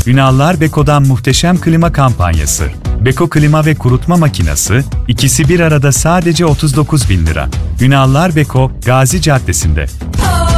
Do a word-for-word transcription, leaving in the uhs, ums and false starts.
Ünallar Beko'dan muhteşem klima kampanyası. Beko klima ve kurutma makinesi, ikisi bir arada sadece otuz dokuz bin lira. Ünallar Beko, Gazi Caddesi'nde.